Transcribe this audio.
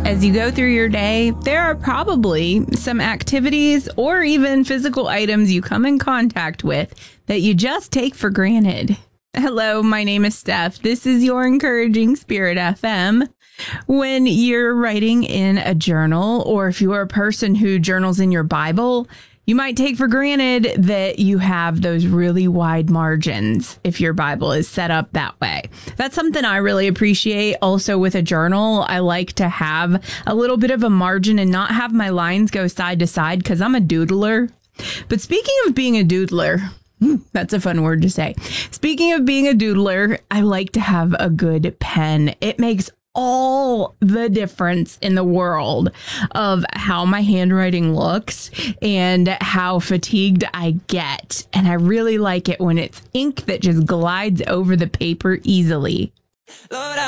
As you go through your day, there are probably some activities or even physical items you come in contact with that you just take for granted. Hello, my name is Steph. This is your Encouraging Spirit FM. When you're writing in a journal, or if you're a person who journals in your Bible, you might take for granted that you have those really wide margins if your Bible is set up that way. That's something I really appreciate. Also with a journal, I like to have a little bit of a margin and not have my lines go side to side because I'm a doodler. But speaking of being a doodler, that's a fun word to say. Speaking of being a doodler, I like to have a good pen. It makes all the difference in the world of how my handwriting looks and how fatigued I get. And I really like it when it's ink that just glides over the paper easily. Lord,